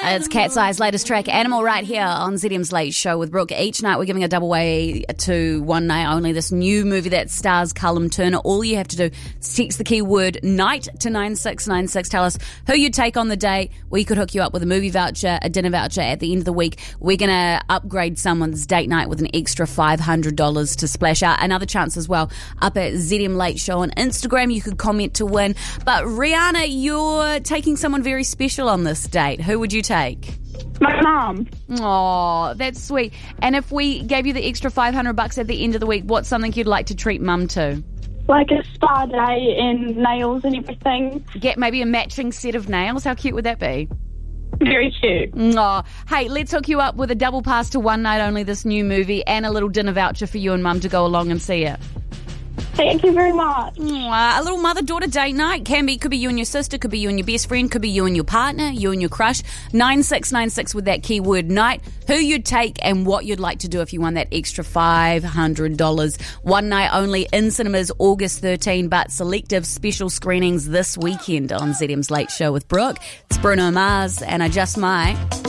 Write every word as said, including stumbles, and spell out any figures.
It's Cat's Eye's latest track, Animal, right here on Z D M's Late Show with Brooke. Each night we're giving a double way to One Night Only, this new movie that stars Callum Turner. All you have to do is text the keyword night to nine six nine six. Tell us who you'd take on the day. We could hook you up with a movie voucher, a dinner voucher at the end of the week. We're going to upgrade someone's date night with an extra five hundred dollars to splash out. Another chance as well up at Z D M Late Show on Instagram. You could comment to win. But Rihanna, you're taking someone very special on this date. Who would you take? My mum. Oh, that's sweet. And if we gave you the extra five hundred bucks at the end of the week, what's something you'd like to treat mum to? Like a spa day and nails and everything. Get maybe a matching set of nails. How cute would that be? Very cute. Oh, hey, let's hook you up with a double pass to One Night Only, this new movie, and a little dinner voucher for you and mum to go along and see it. Thank you very much. Aww, a little mother-daughter date night. Can be, could be you and your sister, could be you and your best friend, could be you and your partner, you and your crush. nine six nine six with that keyword night. Who you'd take and what you'd like to do if you won that extra five hundred dollars. One Night Only in cinemas August thirteenth, but selective special screenings this weekend on Z D M's Late Show with Brooke. It's Bruno Mars and I Just Might.